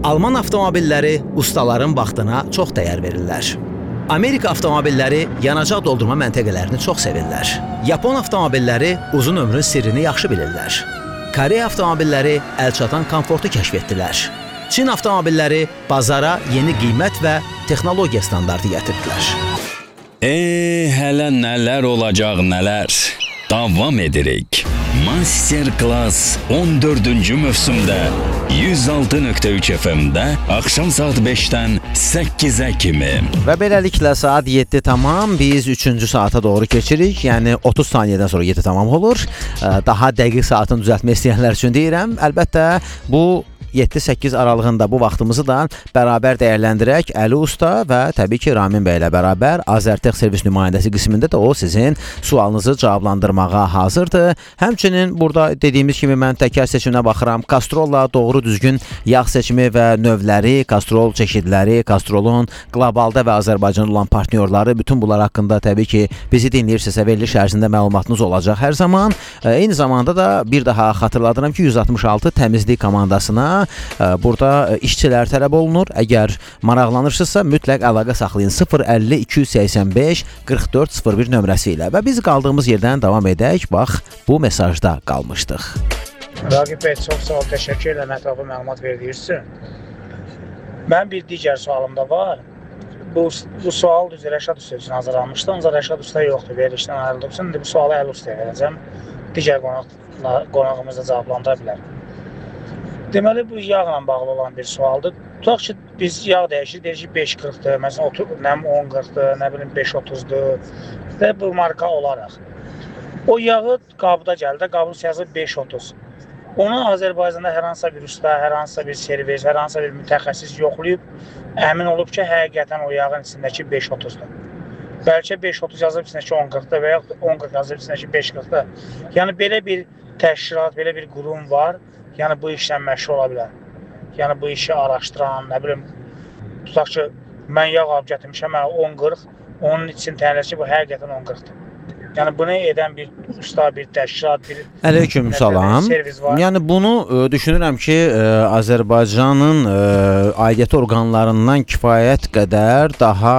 Alman avtomobilləri ustaların vaxtına çox dəyər verirlər. Amerika avtomobilləri yanacaq doldurma məntəqələrini çox sevirlər. Yapon avtomobilləri uzun ömrün sirrini yaxşı bilirlər. Koreya avtomobilləri əlçatan komfortu kəşf etdilər. Çin avtomobilləri bazara yeni qiymət və texnologiya standartı gətirdilər. Hələ nələr olacaq nələr. Davam edirik. Masterclass 14-cü mövsümdə 106.3 FM-də axşam saat 5-dən 8-ə kimi. Və beləliklə saat 7 tamam, biz 3-cü saata doğru keçirik. Yəni 30 saniyədən sonra 7 tamam olur. Daha dəqiq saatını düzəltmək istəyənlər üçün deyirəm. Əlbəttə bu 7-8 aralığında bu vaxtımızı da bərabər dəyərləndirək. Əli Usta və təbii ki Ramin bəy ilə bərabər Azərtex servis nümayəndəsi qismində də o sizin sualınızı cavablandırmağa hazırdır. Həmçinin burada dediyimiz kimi mən təkər seçiminə baxıram. Kastrolla doğru düzgün yağ seçimi və növləri, kastrol çeşidləri, kastrolun qlobalda və Azərbaycanda olan partnyorları, bütün bunlar haqqında təbii ki bizi dinləyirsinizsə veriliş ərzində məlumatınız olacaq hər zaman. Eyni zamanda da bir daha xatırladıram ki 166 təmizlik komandasına burada işçilər tələb olunur. Əgər maraqlanırsınızsa mütləq əlaqə saxlayın 050 285 44 01 nömrəsi ilə və biz qaldığımız yerdən davam edək. Bax, bu mesajda qalmışdıq. Ragib bəy, çox sağ ol, təşəkkür edirəm ətraflı məlumat verdiyiniz üçün. Mənim bir digər sualım da var. Bu sual düz Rəşad Usta üçün hazırlanmışdı, ancaq Rəşad Usta yoxdur, verilişdən ayrıldığı üçün bu sualı Əli Ustaya verəcəm. Digər qonağımız da cavablandıra bilər. Deməli, bu yağla bağlı olan bir sualdır. Tutaq ki, biz yağ dəyişir, deyir ki 5.40'dır, məsələn 10.40'dır, nə bilim 5.30'dur və bu marka olaraq. O yağı qabda gəldi, qabın siyasi 5.30. Onu Azərbaycanda hər hansısa bir usta, hər hansısa bir servis, hər hansısa bir mütəxəssis yoxlayıb, əmin olub ki, həqiqətən o yağın içindəki 5.30'dur. Bəlkə 5.30 yazıb içindəki 10.40'dır və yaxud 10.40 yazıb içindəki 5.40'dır. Yəni, belə bir təşkilat, belə bir qurum var. Yəni, bu işlə məşğul ola bilər. Yəni, bu işi araşdıran, nə bilim, tutaq ki, mən yağ alıb gətirmişəm, mənə 10.40, onun için təyin ki, bu həqiqətən 10.40'dır. Yəni, bunu edən bir usta, bir təşkilat, bir Aleyküm salam. Servis var. Yəni, bunu düşünürəm ki, Azərbaycanın aidiyyəti orqanlarından kifayət qədər daha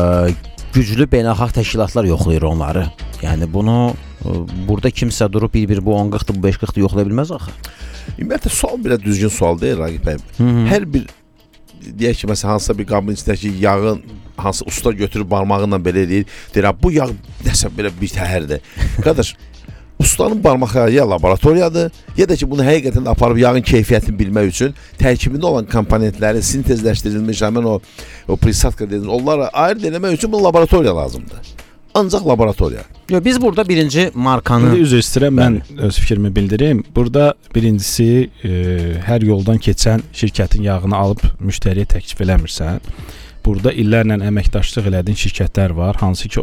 güclü beynəlxalq təşkilatlar yoxlayır onları. Yəni, bunu burada kimsə durub bir bu 10.40'dır, bu 5.40'dır yoxlaya bilməz axı. Ümumiyyətlə, sual belə düzgün sual deyil, Ragib bəy. Hər bir, deyək ki, məsələn, hansısa bir qabın içindəki yağın, hansı usta götürüb barmağınla belə deyir, deyir, bu yağ nəsə belə bir təhərdir. Qardaş, ustanın barmağı ya laboratoriyadır, ya da ki, bunu həqiqətən aparıb yağın keyfiyyətini bilmək üçün tərkibində olan komponentləri sintezləşdirilmiş, həmin o prisatka dediniz, onları ayırt eləmək üçün bu laboratoriya lazımdır. Ancaq laboratoriya. Biz burada birinci markanı... Üzr istəyirəm, mən öz fikrimi bildirim. Burada birincisi, hər yoldan keçən şirkətin yağını alıb müştəriyə təklif eləmirsən. Burada illərlə əməkdaşlıq elədiyin şirkətlər var, hansı ki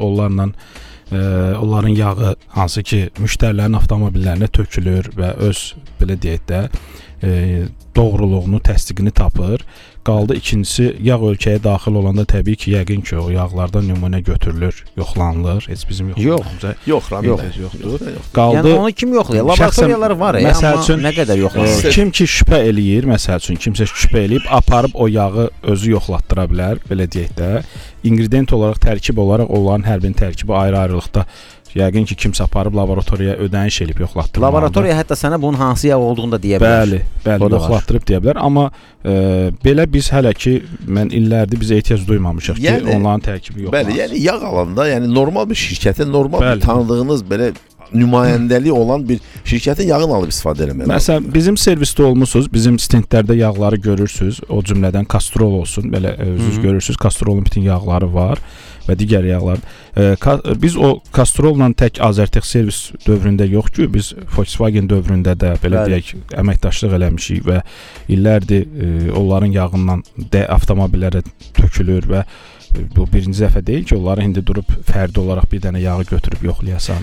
onların yağı, hansı ki müştərilərin avtomobillərinə tökülür və öz, belə deyək də, doğruluğunu, təsdiqini tapır. Qaldı ikincisi, yağ ölkəyə daxil olanda təbii ki, yəqin ki, o yağlardan nümunə götürülür, yoxlanılır. Heç bizim yoxlamamıza. Yox, yoxdur. Qaldı. Yəni onu kim yoxlayır? Laboratoriyalar var ya, amma nə qədər yoxlayır? Kim ki şübhə eləyir, məsəl üçün, kimsə şübhə eləyib, aparıb o yağı özü yoxlatdıra bilər, belə deyək də. İngredient olaraq, tərkib olaraq onların hər birinin tərkibi ayrı-ayrılıqda. Yəqin ki, kimsə aparıb laboratoriyaya ödəniş eləyib yoxlatdırmalıdır. Laboratoriya hətta sənə bunun hansı yağ olduğunu da deyə bilər. Bəli, yoxlatdırıb deyə bilər. Amma belə biz hələ ki, mən illərdir biz ehtiyac duymamışıq ki, onların tərkibi yoxlansın. Bəli, yəni yağ alanda, yəni normal bir şirkətin, normal bir tanıdığınız belə nümayəndəli olan bir şirkətin yağını alıb istifadə eləmək. Məsələn, bizim servisdə olmusunuz, bizim stendlərdə yağları görürsünüz, o cümlədən kastrol olsun, belə özünüz görürsünüz, kastrolun bütün yağları var və digər yağlar. Biz o kastrolla tək Azərtex servis dövründə yox ki, biz Volkswagen dövründə də belə deyək əməkdaşlıq eləmişik və illərdir onların yağından avtomobillərə tökülür və bu birinci dəfə deyil ki, onları indi durub fərdi olaraq bir dənə yağı götürüb yoxlayasan.